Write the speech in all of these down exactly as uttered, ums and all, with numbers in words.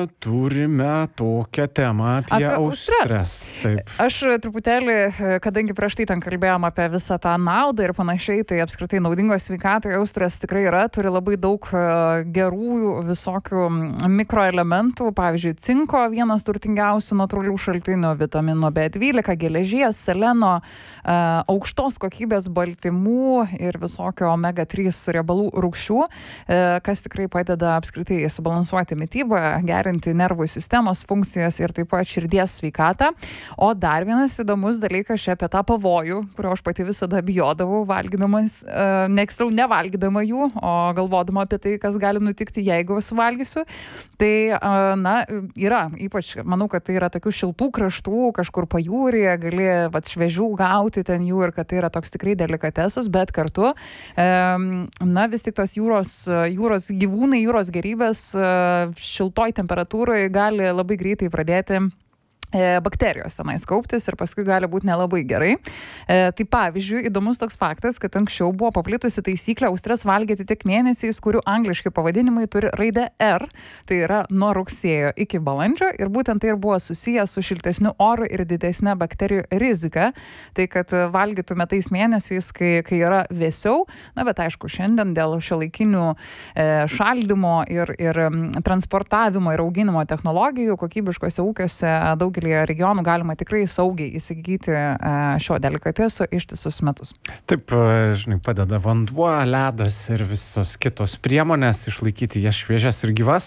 turime tokią temą apie, Apie austres. Taip. Aš truputėlį, kadangi prieš tai ten kalbėjom apie visą tą naudą ir panašiai, tai apskritai naudingos sveikatai austres tikrai yra, turi labai daug e, gerųjų visokių mikroelementų, pavyzdžiui, cinko, vienas turtingiausių natūralių šaltinių, vitamino B dvylika, geležies, seleno, e, aukštos kokybės baltymų ir visokio omega trys riebalų rūgščių, e, kas tikrai padeda apskritai subalansuoti mitybą, gerinti nervų sistemos funkcijas ir taip pat širdies sveikatą. O dar vienas įdomus dalykas čia apie tą pavojų, kurio aš pati visada bijodavau, valgydamas, e, neksliau nevalgydama jų, o galvodama apie tai, kas gali nutikti, jeigu suvalgysiu. Tai, e, na, yra, ypač, manau, kad tai yra tokių šiltų kraštų, kažkur pajūryje, gali vat, šviežių gauti ten jų ir kad tai yra toks tikrai delikatesas, bet kartu, e, na, vis tik tos jūros, jūros gyvūnai, jūros gerybės e, šiltoj temperatūroje gali labai greitai pradėti bakterijos tenais kauptis ir paskui gali būti nelabai gerai. E, tai pavyzdžiui, įdomus toks faktas, kad anksčiau buvo paplitusi taisyklė austres valgyti tik mėnesiais, kurių angliški pavadinimai turi raidę R, tai yra nuo rugsėjo iki balandžio ir būtent tai ir buvo susijęs su šiltesniu oru ir didesnė bakterijų rizika, tai kad valgytume tais mėnesiais, kai, kai yra vėsiau, na bet aišku, šiandien dėl šiuolaikinių e, šaldymo ir, ir transportavimo ir auginimo technologijų kokybiškose ūkiuose daug regionų galima tikrai saugiai įsigyti šio delikateso ištisus metus. Taip, žinai, padeda vanduo, ledas ir visos kitos priemonės išlaikyti jas šviežias ir gyvas.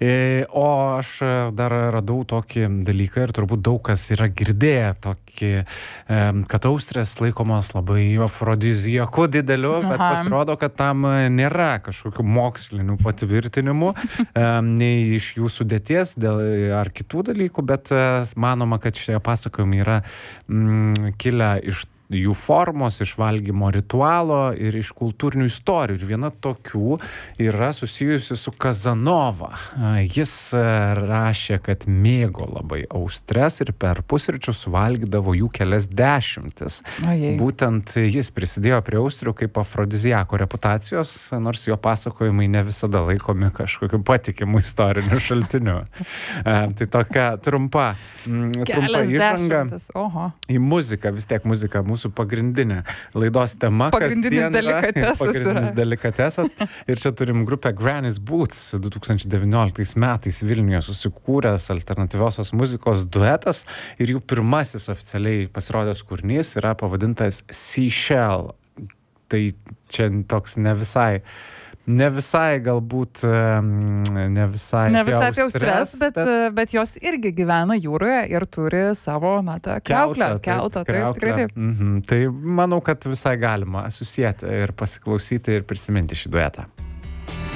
O aš dar radau tokį dalyką ir turbūt daug kas yra girdėję tokį, kad austrės laikomos labai afrodiziaku dideliu, bet Aha. pasirodo, kad tam nėra kažkokių mokslinių patvirtinimų, nei iš jų sudėties dėl, ar kitų dalykų, bet manoma, kad šie pasakojimai yra mm, kilę iš jų formos, iš valgymo ritualo ir iš kultūrinių istorijų. Ir viena tokių yra susijusi su Kazanova. Jis rašė, kad mėgo labai austres ir per pusryčius valgydavo jų kelias dešimtis. Ojei. Būtent jis prisidėjo prie austrių kaip afrodiziako reputacijos, nors jo pasakojimai ne visada laikomi kažkokiu patikimu istoriniu šaltiniu. Tai tokia trumpa, trumpa įžanga į muziką, vis tiek muzika mūsų pagrindinė laidos tema. Pagrindinis delikatesas. Pagrindinis delikatesas. Ir čia turim grupę Granny's Boots, du tūkstančiai devynioliktais metais Vilniuje susikūręs alternatyviosios muzikos duetas ir jų pirmasis oficialiai pasirodęs kūrinys yra pavadintas Seashell. Tai čia toks ne visai Ne visai galbūt, ne visai, ne visai apie austres, bet, bet, bet jos irgi gyvena jūroje ir turi savo, na, tą kriauklę, keltą. Taip, tikrai taip. Mhm. Tai manau, kad visai galima susijęti ir pasiklausyti ir prisiminti šį duetą.